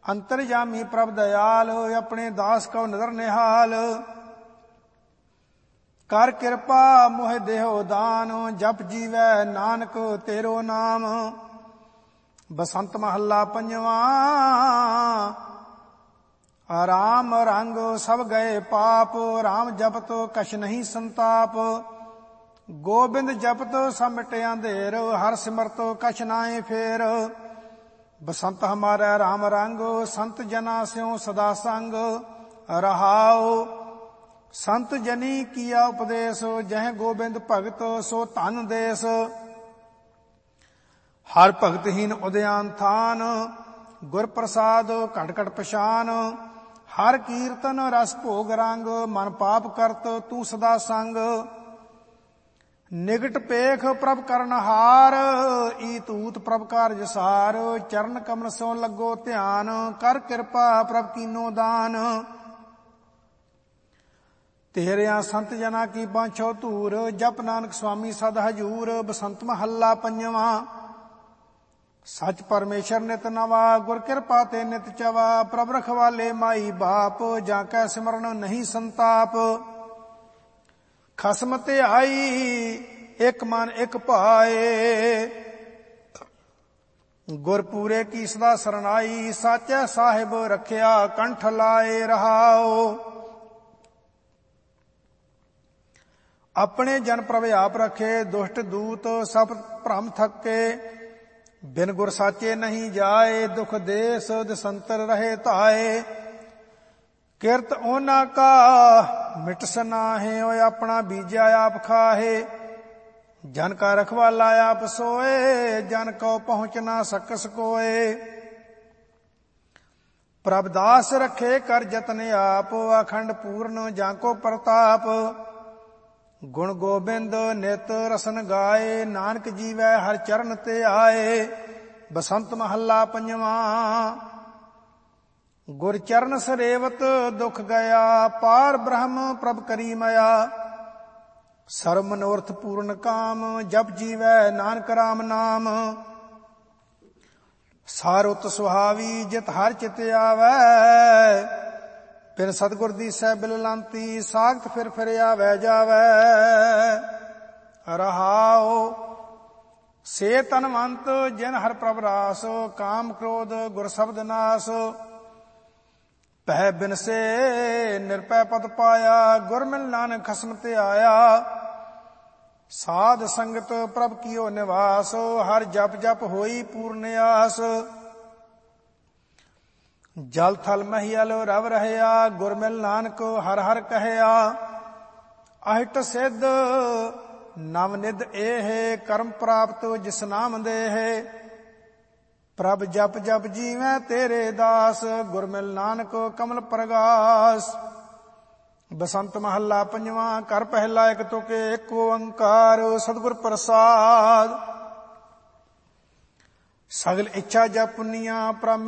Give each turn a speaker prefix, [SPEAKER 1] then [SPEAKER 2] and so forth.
[SPEAKER 1] अंतरजामी प्रभ दयाल, अपने दास को नदर निहाल। कर कृपा मोह देहो दान, जप जीवै नानक तेरो नाम। बसंत महला पंजवा। राम रंग सब गए पाप, राम जपत कछ नहीं संताप। गोबिंद जपत सब मिटे अंधेर, हर सिमरत कछ नाए फेर। बसंत हमारा राम रंग, संत जना स्यों सदा संग। रहाओ संत जनी किया उपदेश, जह गोबिंद भगत सो धन देश। हर भगतहीन उदयान थान, गुर प्रसाद घट घट पछान। हर कीर्तन रस भोग रंग, मन पाप करत तू सदा संग। निगट पेख प्रभ करनहार, ई तूत प्रभ कारज सार। चरण कमल सो लगो ध्यान, कर कृपा प्रभ कीनो दान। तेरिया संत जना की बांछो धूर, जप नानक स्वामी सद हजूर। बसंत महला पंजवा। सच परमेश्वर नित नवा, गुर कृपा ते नित चवा। प्रभ रखवाले माई बाप, जाकै सिमरन नहीं संताप। खसम ते आई एक मन एक पाए, गुरपूरे की सदा सरनाई। साचे साहिब रखिया कंठ लाए। रहाओ अपने जन प्रभ आप रखे, दुष्ट दूत सब भ्रम थके। बिन गुर साचे नहीं जाए, दुख देश दसंतर रहे ताए। किरत ओना का मिटस नाहे, ओए अपना बीजा आप खाहे। जन का रखवाला आप सोए, जन को पहुंच ना सकस कोए। प्रभदास रखे कर जतन आप, अखंड पूर्ण जाको प्रताप। गुण गोबिंद नित रसन गाए, नानक जीवै हर चरण ते आए। बसंत महला पंजवा। गुर चरण सरेवत दुख गया, पार ब्रह्म प्रभ करी मया। सर्व मनोरथ पूर्ण काम, जप जीवै नानक राम नाम। सारुत सुहावी जित हर चित आवै, बिन सतगुर दी सै बिललांती। सागत फिर आवै जावै। रहाओ से तनवंत जिन हर प्रभ रास, काम क्रोध गुर शब्द नास। पह बिन से निरपै पद पाया, गुर मिल नानक खसम ते आया। साध संगत प्रभ कियो निवास, हर जप जप होई पूर्ण आस। जल थल महियल रव रहया, गुर मिल नानक हर हर कहया। अहिट सिद्ध नव निध एह, कर्म प्राप्त जिस नाम देह। प्रभ जप जप जीवै तेरे दास, गुर मिल नानक कमल प्रगास। बसंत महला पंजवा। कर पहला एक तुके, एक ओंकार सतगुर प्रसाद। सगल इच्छा जप पुनिया प्रभ